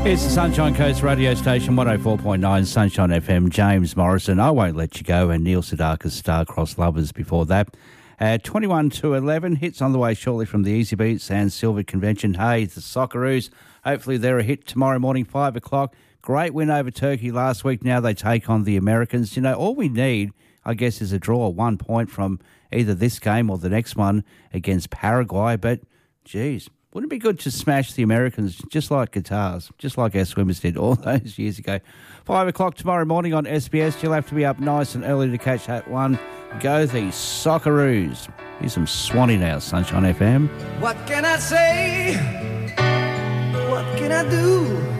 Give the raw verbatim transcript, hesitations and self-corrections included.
It's the Sunshine Coast radio station, one oh four point nine Sunshine F M. James Morrison, I Won't Let You Go, and Neil Sedaka's Star-Crossed Lovers before that. Uh, twenty-one to eleven, hits on the way shortly from the Easy Beats and Silver Convention. Hey, the Socceroos, hopefully they're a hit tomorrow morning, five o'clock. Great win over Turkey last week. Now they take on the Americans. You know, all we need, I guess, is a draw, one point from either this game or the next one against Paraguay. But, geez, wouldn't it be good to smash the Americans just like guitars, just like our swimmers did all those years ago? Five o'clock tomorrow morning on S B S. You'll have to be up nice and early to catch that one. Go the Socceroos. Here's some Swanee now, Sunshine F M. What can I say? What can I do?